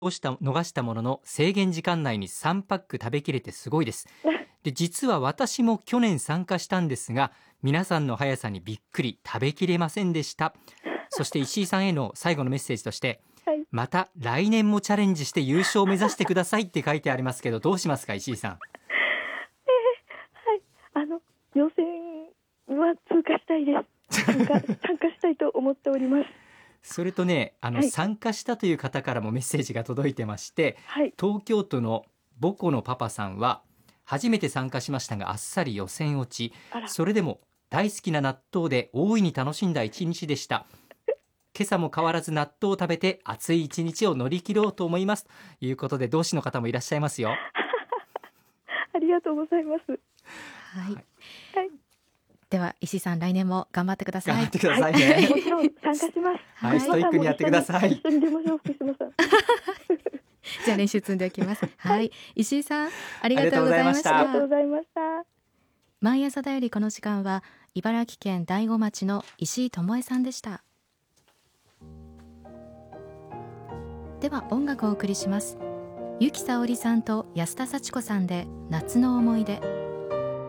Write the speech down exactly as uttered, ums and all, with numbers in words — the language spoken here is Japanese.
した逃したものの制限時間内にさんパック食べきれてすごいです。で実は私も去年参加したんですが、皆さんの速さにびっくり、食べきれませんでした。そして石井さんへの最後のメッセージとして、 はい、 また来年もチャレンジして優勝を目指してくださいって書いてありますけど、どうしますか石井さん。 えー、はい、あの予選は通過したいです参加参加したいと思っております。 それとね、あの、 はい、 参加したという方からもメッセージが届いてまして、 はい、 東京都の母子のパパさんは、初めて参加しましたがあっさり予選落ち、 あら、 それでも大好きな納豆で大いに楽しんだ一日でした。今朝も変わらず納豆を食べて暑い一日を乗り切ろうと思いますということで、同志の方もいらっしゃいますよ。 ありがとうございます。 はい、 はい、 では石井さん、来年も頑張ってください。 頑張ってくださいね。 はい、もちろん参加します。 はい、ストイックにやってください。 一緒に出ましょう、福島さん。 じゃあ練習積んでおきます。はい、石井さん、ありがとうございましあありがとうごた。 ざいました。 毎朝だよりこの時間は茨城県大子町の石井智恵さんでした。では音楽をお送りします。由紀さおりさんと安田幸子さんで夏の思い出。